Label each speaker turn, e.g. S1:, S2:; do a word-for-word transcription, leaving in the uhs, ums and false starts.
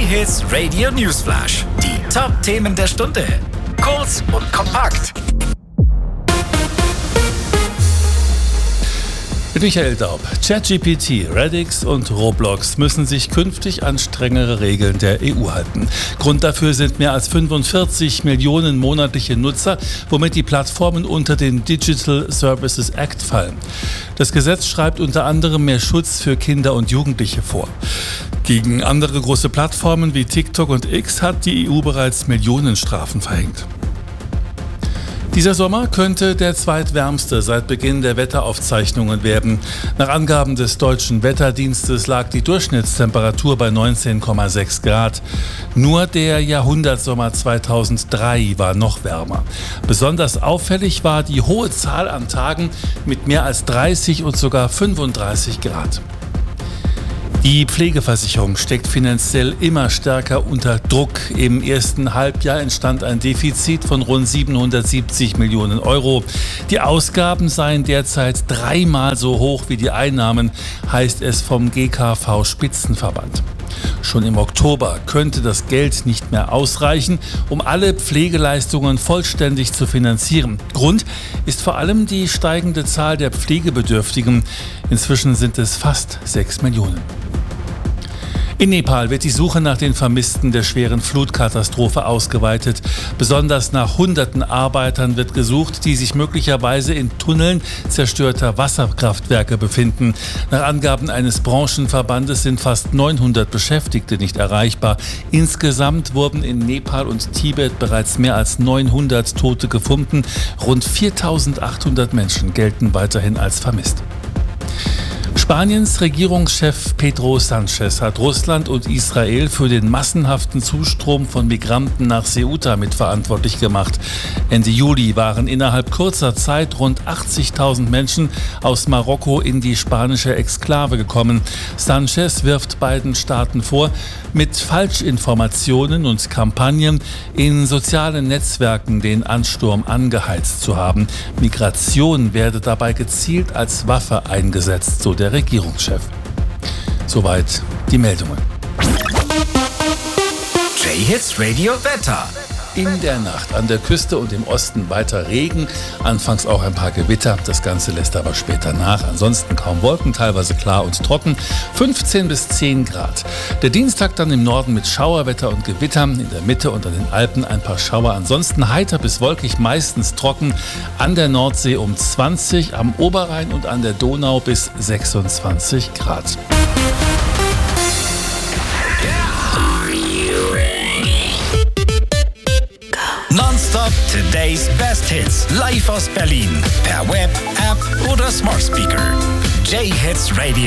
S1: J-Hits Radio Newsflash. Die Top-Themen der Stunde. Kurz und kompakt.
S2: Mit Michael Daub. ChatGPT, Radix und Roblox müssen sich künftig an strengere Regeln der E U halten. Grund dafür sind mehr als fünfundvierzig Millionen monatliche Nutzer, womit die Plattformen unter den Digital Services Act fallen. Das Gesetz schreibt unter anderem mehr Schutz für Kinder und Jugendliche vor. Gegen andere große Plattformen wie TikTok und X hat die E U bereits Millionenstrafen verhängt. Dieser Sommer könnte der zweitwärmste seit Beginn der Wetteraufzeichnungen werden. Nach Angaben des Deutschen Wetterdienstes lag die Durchschnittstemperatur bei neunzehn Komma sechs Grad. Nur der Jahrhundertsommer zweitausenddrei war noch wärmer. Besonders auffällig war die hohe Zahl an Tagen mit mehr als dreißig und sogar fünfunddreißig Grad. Die Pflegeversicherung steckt finanziell immer stärker unter Druck. Im ersten Halbjahr entstand ein Defizit von rund siebenhundertsiebzig Millionen Euro. Die Ausgaben seien derzeit dreimal so hoch wie die Einnahmen, heißt es vom G K V-Spitzenverband. Schon im Oktober könnte das Geld nicht mehr ausreichen, um alle Pflegeleistungen vollständig zu finanzieren. Grund ist vor allem die steigende Zahl der Pflegebedürftigen. Inzwischen sind es fast sechs Millionen. In Nepal wird die Suche nach den Vermissten der schweren Flutkatastrophe ausgeweitet. Besonders nach hunderten Arbeitern wird gesucht, die sich möglicherweise in Tunneln zerstörter Wasserkraftwerke befinden. Nach Angaben eines Branchenverbandes sind fast neunhundert Beschäftigte nicht erreichbar. Insgesamt wurden in Nepal und Tibet bereits mehr als neunhundert Tote gefunden. Rund viertausendachthundert Menschen gelten weiterhin als vermisst. Spaniens Regierungschef Pedro Sánchez hat Russland und Israel für den massenhaften Zustrom von Migranten nach Ceuta mitverantwortlich gemacht. Ende Juli waren innerhalb kurzer Zeit rund achtzigtausend Menschen aus Marokko in die spanische Exklave gekommen. Sánchez wirft beiden Staaten vor, mit Falschinformationen und Kampagnen in sozialen Netzwerken den Ansturm angeheizt zu haben. Migration werde dabei gezielt als Waffe eingesetzt, so der Regierungschef. Soweit die Meldungen.
S1: J-Hits Radio Wetter.
S2: In der Nacht an der Küste und im Osten weiter Regen, anfangs auch ein paar Gewitter, das Ganze lässt aber später nach. Ansonsten kaum Wolken, teilweise klar und trocken, fünfzehn bis zehn Grad. Der Dienstag dann im Norden mit Schauerwetter und Gewittern, in der Mitte und an den Alpen ein paar Schauer. Ansonsten heiter bis wolkig, meistens trocken, an der Nordsee um zwanzig, am Oberrhein und an der Donau bis sechsundzwanzig Grad.
S1: Nonstop Today's Best Hits. Live aus Berlin. Per Web, App oder Smart Speaker. J-Hits Radio.